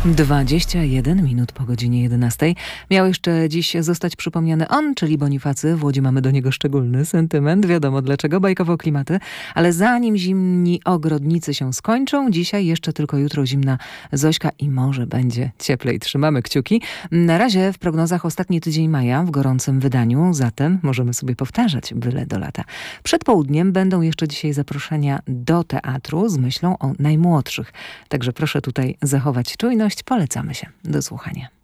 21 minut po godzinie 11. Miał jeszcze dziś zostać przypomniany on, czyli Bonifacy. W Łodzi mamy do niego szczególny sentyment. Wiadomo dlaczego, bajkowo klimaty. Ale zanim zimni ogrodnicy się skończą, dzisiaj jeszcze tylko jutro zimna Zośka i może będzie cieplej. Trzymamy kciuki. Na razie w prognozach ostatni tydzień maja w gorącym wydaniu, zatem możemy sobie powtarzać byle do lata. Przed południem będą jeszcze dzisiaj zaproszenia do teatru z myślą o najmłodszych. Także proszę tutaj zachować czujność. Polecamy się. Do słuchania.